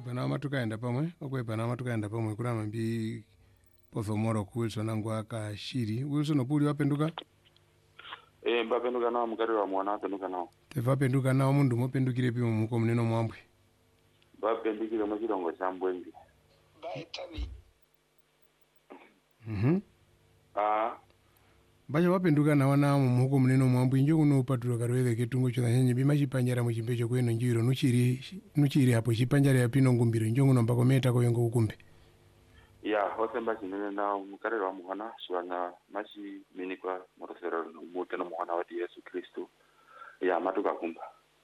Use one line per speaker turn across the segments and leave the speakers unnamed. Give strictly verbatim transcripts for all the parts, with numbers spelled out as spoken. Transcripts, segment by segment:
panama tukaenda pamwe okwe panama tukaenda pamwe kurama mbi pothomoro ku Wilson nangu akashiri Wilson opuli wapenduka
eh mbapenduka nawo mukati wa mwana apenduka nawo
tevapenduka nawo mundu mopendukire pimo muko muneno mwambwe
bapendukire mu chilongo cha Mbwembi
baitabi
mhm
ah
bacha wapenduka nawo nawo muko muneno mwambwe njo kuno upatula karwele ketungo cho nyenye bima chipanjara mu chimbecho kweno njiro nuchiri nuchiri hapo chipanjara ya pino ngumbiro njo kuno mbakometa ko yengo ukumbe
ya hosemba chinene na mukati wa mwana shwana machi minikwa morosero muteno mwana wa Yesu Kristo ya matuka kumba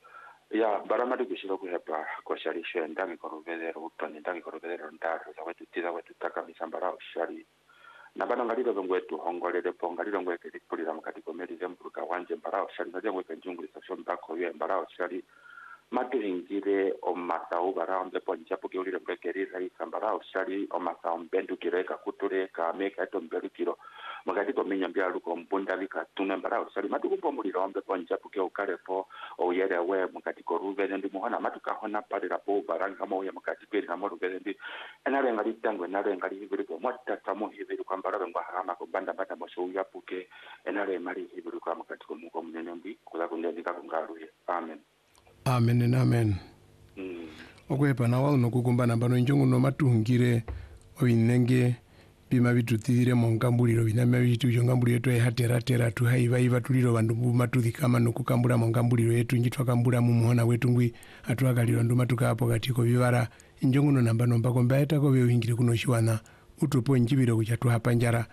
ya barama dukushira kuhepa kwa shari shenda ngikorovero utani ndangi korovero ndaro za wetu tiza wetu taka misambara shari na bana ngaliro ngwetu hongolele po ngaliro ngweke dipulira mukati komeri zembuka wanje mbara shari naje ngweke njunguri sasho mbako ye mbara shari matu hingire o masau bara onde po njapo ke ulire ngweke ri sambara shari o masau mbendu kireka kuture ka meka to mberu kiro mugati komenya mbya luko mbunda lika tuna mbara shari matu kumpo muliro onde po njapo ke ukare po o yere we mugati koruve ndi muhona matu ka hona pale rapo baranga mo ya mugati pele na mo ruve ndi enare ngali tangwe nare ngali hibiri ko mwata tamo hibiri kwa mbara ngwa hama ko banda banda mo so yapuke enare mari hibiri kwa mugati ko muko munene mbi kula kundendika kungaruye amen
amen and amen
mm.
okwepa na wao nokukumbana bano njongo no matungire obinenge bima bitutire mu ngambuliro binama bitu jongambuliro to hatera tera tu haiva iva tuliro bandu matuthi kama nokukambula mu ngambuliro yetu njitwa kambula mu muhona wetu ngwi atwagaliro ndu matuka hapo katiko bibara njongo no namba nomba komba eta ko bewingire kuno shiwana utupo njibiro kuchatu hapanjara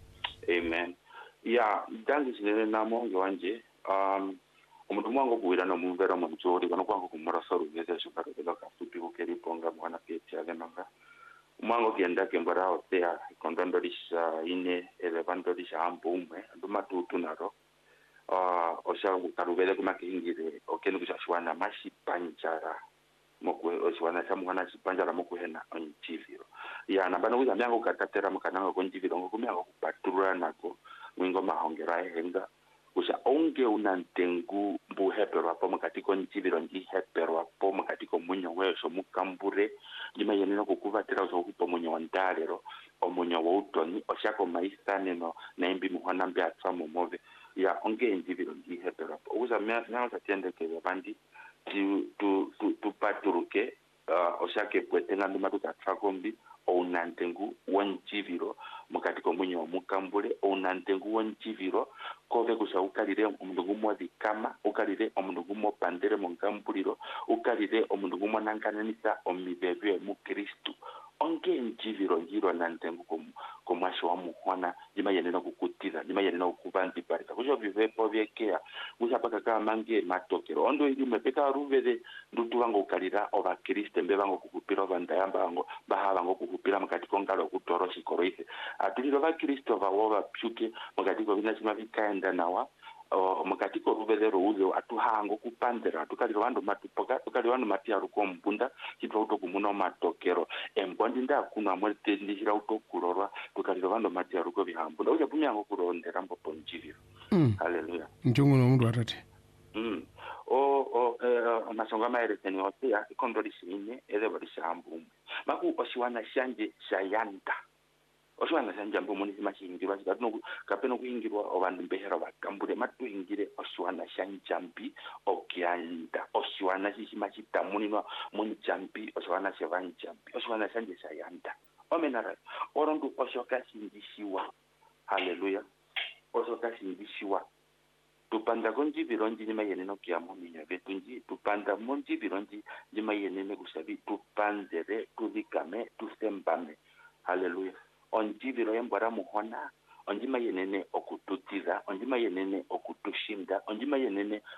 amen ya dangi sinene namo wanje um umuntu mwango kuwira no mumvera mu mjori bano kwango kumurasoro ngeze shukara bela kafupi ukeri ponga mwana pete alemanga mwango kienda kembara otea kondandorisha ine elevandorisha ambumwe nduma tutu naro ah osha utarubele kuma kingire okenu kushashwana mashi panjara mokwe oswana samwana sipanjara mokuhena onchiviro ya nabano kuza myango katatera mukananga konjiviro ngokumyango kupatura nako mwingo mahongera henga kusha onge unantengu buhepero hapo mukati ko njibiro nji hepero hapo mukati ko munyo weso mukambure jima yeneno kukuvatira zo kupo munyo wandalero omunyo wo utoni oshako maisane no naimbi muhona mbe atwa mumove ya onge njibiro nji hepero hapo uza myango satende ke bandi tu tu tu, tu paturuke uh, oshake pwetenga nduma tukatrakombi onantengu wanjiviro mukati ko munyo mukambure onantengu wanjiviro kove kusa ukalire omundu gumwe kama ukalire omundu gumwe pandere mungambuliro ukalire omundu gumwe nankananisa omibebe mu Kristo onge njiviro njiro nantengu ko ko mwasho wa muhona jima yenena kukutira jima yenena kubanti parika kujo bivepo byekea kuja paka kama mange matokero ondo ili mepeka ruvede ndutu wango ukalira oba Kristo mbe bango kukupira bandayamba bango baha bango kukupira mukati kongalo kutoroshi koroise atuliro ba Kristo ba woba pyuke mukati ko binashima bikaenda nawa o mukati ko ruvede ruuzo atuhango kupandera tukaliro bandu matupoka tukaliro bandu matia ruko mbunda kitwa utokumuno matokero embondi nda kuna mwete ndishira utokurorwa tukaliro bandu matia ruko bihambunda uje pumyango kurondera mbopo njiviro
mm.
haleluya
njongo no mundu atate
mm o o eh masonga maere teni hotea ikondorishine ele barishambu maku oshiwana shanje shayanda oshiwana shanje mbo muni mashingirwa katuno kapeno kuingirwa obandu mbehera bakambure matuingire oshiwana shanjambi okyanda oshiwana shishimachita munino munjambi oshiwana shevanjambi oshiwana shanje shayanda omenara orondu oshoka shingishiwa haleluya oshoka shingishiwa tupanda konji bironji nyima yeneno kiyamo minya betunji tupanda monji bironji nyima yenene kusabi tupandere tulikame tusembame haleluya onji biro yembara muhona onjima yenene okututiza onjima yenene okutushinda onjima yenene